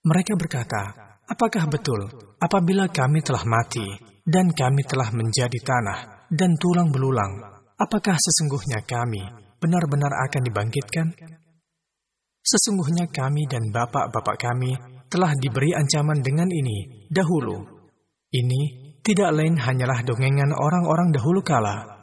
Mereka berkata, apakah betul apabila kami telah mati dan kami telah menjadi tanah dan tulang belulang, apakah sesungguhnya kami benar-benar akan dibangkitkan? Sesungguhnya kami dan bapak-bapak kami telah diberi ancaman dengan ini dahulu. Ini tidak lain hanyalah dongengan orang-orang dahulu kala.